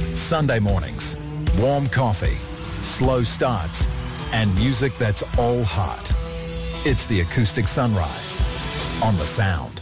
Sunday mornings, warm coffee, slow starts, and music that's all heart. It's the Acoustic Sunrise on The Sound.